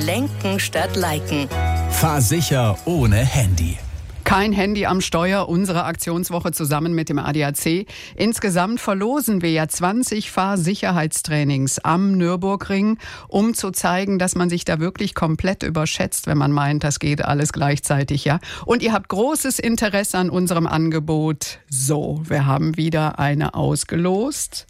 Lenken statt Liken. Fahr sicher ohne Handy. Kein Handy am Steuer, unsere Aktionswoche zusammen mit dem ADAC. Insgesamt verlosen wir ja 20 Fahrsicherheitstrainings am Nürburgring, um zu zeigen, dass man sich da wirklich komplett überschätzt, wenn man meint, das geht alles gleichzeitig, ja. Und ihr habt großes Interesse an unserem Angebot. So, wir haben wieder eine ausgelost.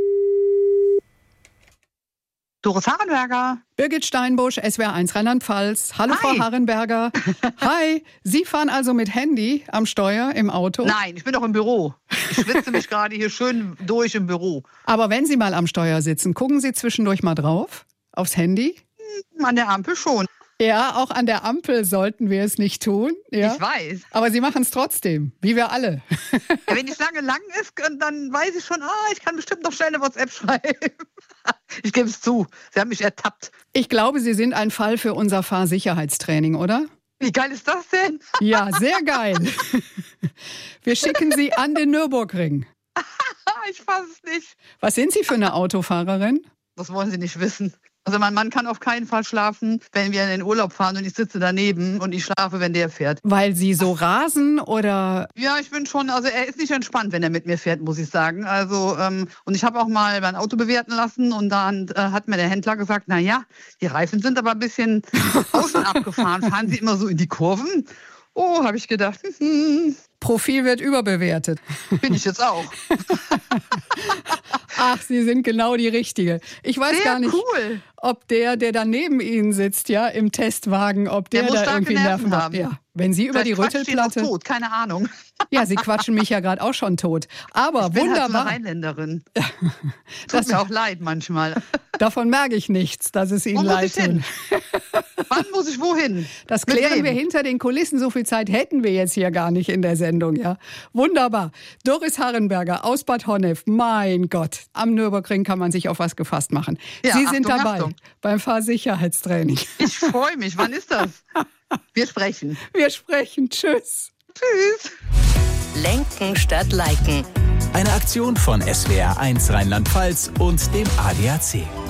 Doris Harrenberger. Birgit Steinbusch, SWR1 Rheinland-Pfalz. Hallo, Hi. Frau Harrenberger. Hi, Sie fahren also mit Handy am Steuer im Auto? Nein, ich bin doch im Büro. Ich schwitze mich gerade hier schön durch im Büro. Aber wenn Sie mal am Steuer sitzen, gucken Sie zwischendurch mal drauf? Aufs Handy? An der Ampel schon. Ja, auch an der Ampel sollten wir es nicht tun. Ja. Ich weiß. Aber Sie machen es trotzdem, wie wir alle. Ja, wenn die Schlange lang ist, dann weiß ich schon, ich kann bestimmt noch schnell eine WhatsApp schreiben. Ich gebe es zu, Sie haben mich ertappt. Ich glaube, Sie sind ein Fall für unser Fahrsicherheitstraining, oder? Wie geil ist das denn? Ja, sehr geil. Wir schicken Sie an den Nürburgring. Ich fasse es nicht. Was sind Sie für eine Autofahrerin? Das wollen Sie nicht wissen. Also mein Mann kann auf keinen Fall schlafen, wenn wir in den Urlaub fahren und ich sitze daneben und ich schlafe, wenn der fährt. Weil Sie so rasen oder? Ja, ich bin schon, also er ist nicht entspannt, wenn er mit mir fährt, muss ich sagen. Also, und ich habe auch mal mein Auto bewerten lassen und dann hat mir der Händler gesagt, na ja, die Reifen sind aber ein bisschen außen abgefahren. Fahren Sie immer so in die Kurven? Oh, habe ich gedacht, Profil wird überbewertet. bin ich jetzt auch. Ach, Sie sind genau die Richtige. Ich weiß Sehr gar nicht, cool. ob der da neben Ihnen sitzt, ja, im Testwagen, ob der muss da starke irgendwie Nerven Nerven hat. haben. Ja, wenn Sie über die Vielleicht quatscht ihn auch Rüttelplatte. tot, keine Ahnung. Ja, Sie quatschen mich ja gerade auch schon tot. Aber Ich bin halt so wunderbar. eine Rheinländerin. Das- Tut mir auch leid manchmal. Davon merke ich nichts, dass es Ihnen Wo muss leid ich hin? tut. Wann muss ich wohin? Das Mit klären wem? wir hinter den Kulissen. So viel Zeit hätten wir jetzt hier gar nicht in der Sendung, ja. Wunderbar. Doris Harrenberger aus Bad Honnef. Mein Gott. Am Nürburgring kann man sich auf was gefasst machen. Ja, Sie sind Achtung, dabei Achtung. beim Fahrsicherheitstraining. Ich freue mich. Wann ist das? Wir sprechen. Wir sprechen. Tschüss. Tschüss. Lenken statt Liken. Eine Aktion von SWR1 Rheinland-Pfalz und dem ADAC.